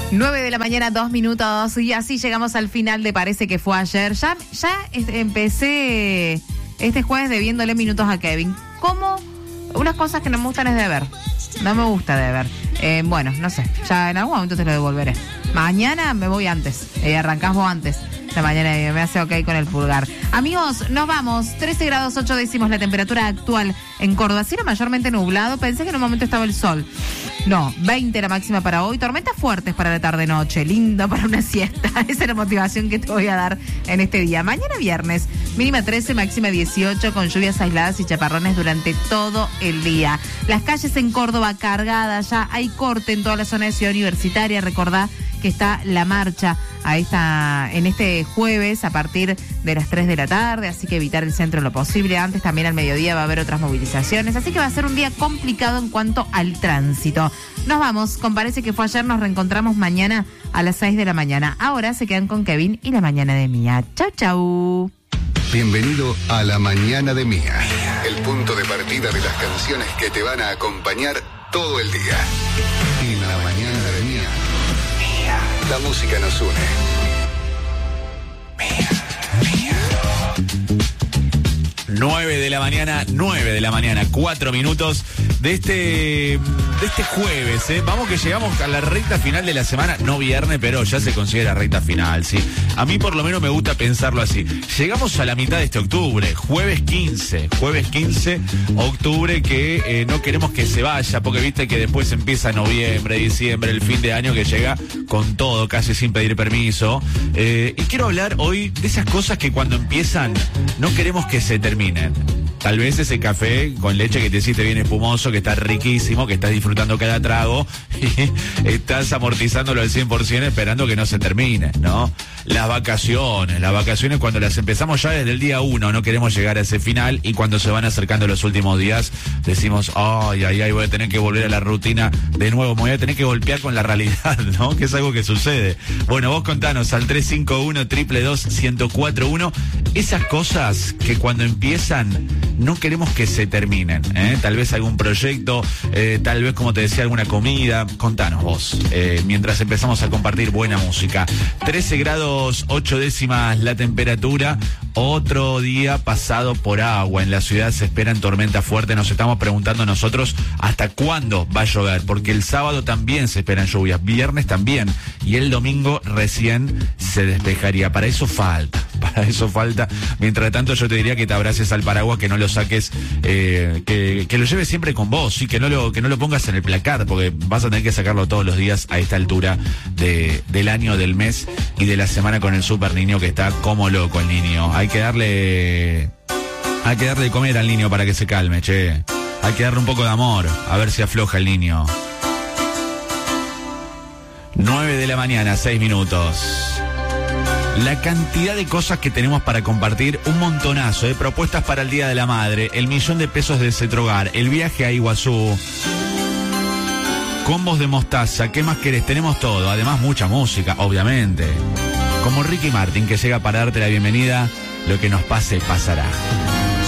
9 de la mañana, 2 minutos, y así llegamos al final de Parece que fue ayer. Ya empecé este jueves debiéndole minutos a Kevin. Como unas cosas que no me gustan es deber. No me gusta deber. Bueno, no sé, ya en algún momento te lo devolveré. Mañana me voy antes, arrancás vos antes. La mañana me hace ok con el pulgar. Amigos, nos vamos. 13 grados 8 décimos la temperatura actual en Córdoba. Cielo mayormente nublado. Pensé que en un momento estaba el sol. No, 20 la máxima para hoy. Tormentas fuertes para la tarde-noche. Lindo para una siesta. Esa es la motivación que te voy a dar en este día. Mañana viernes, mínima 13, máxima 18, con lluvias aisladas y chaparrones durante todo el día. Las calles en Córdoba cargadas. Ya hay corte en toda la zona de Ciudad Universitaria. Recordá que está la marcha en este jueves a partir de las 3 de la tarde, así que evitar el centro lo posible. Antes también al mediodía va a haber otras movilizaciones, así que va a ser un día complicado en cuanto al tránsito. Nos vamos, Parece que fue ayer, nos reencontramos mañana a las 6 de la mañana. Ahora se quedan con Kevin y La Mañana de Mía. Chau, chau. Bienvenido a La Mañana de Mía, el punto de partida de las canciones que te van a acompañar todo el día. En La Mañana de Mía, la música nos une. 9 de la mañana, 4 minutos de este jueves, ¿eh? Vamos que llegamos a la recta final de la semana, no viernes, pero ya se considera recta final, ¿sí? A mí por lo menos me gusta pensarlo así. Llegamos a la mitad de este octubre, jueves 15 octubre, que no queremos que se vaya, porque viste que después empieza noviembre, diciembre, el fin de año que llega con todo, casi sin pedir permiso. Y quiero hablar hoy de esas cosas que cuando empiezan no queremos que se terminen. Tal vez ese café con leche que te hiciste bien espumoso, que está riquísimo, que estás disfrutando cada trago y estás amortizándolo al 100% esperando que no se termine, ¿no? Las vacaciones cuando las empezamos ya desde el día 1, no queremos llegar a ese final, y cuando se van acercando los últimos días decimos, ay, voy a tener que volver a la rutina de nuevo, me voy a tener que golpear con la realidad, ¿no? Que es algo que sucede. Bueno, vos contanos al 351-222-1041 esas cosas que cuando empiezan no queremos que se terminen, ¿eh? Tal vez algún proyecto, tal vez, como te decía, alguna comida. Contanos vos, mientras empezamos a compartir buena música. 13 grados 8 décimas la temperatura. Otro día pasado por agua. En la ciudad se esperan tormentas fuertes. Nos estamos preguntando nosotros hasta cuándo va a llover, porque el sábado también se esperan lluvias, viernes también, y el domingo recién se despejaría. Para eso falta. Mientras tanto, yo te diría que te abraces al paraguas, que no lo saques, que lo lleves siempre con vos, ¿sí? Que no lo pongas en el placar, porque vas a tener que sacarlo todos los días a esta altura del año, del mes y de la semana, con el super niño que está como loco el niño. Hay que darle de comer al niño para que se calme, che. Hay que darle un poco de amor, a ver si afloja el niño. 9 de la mañana, 6 minutos. La cantidad de cosas que tenemos para compartir, un montonazo, propuestas para el Día de la Madre, el $1.000.000 de Cetrogar, el viaje a Iguazú, combos de mostaza, ¿qué más querés? Tenemos todo, además mucha música, obviamente. Como Ricky Martin, que llega para darte la bienvenida, lo que nos pase, pasará.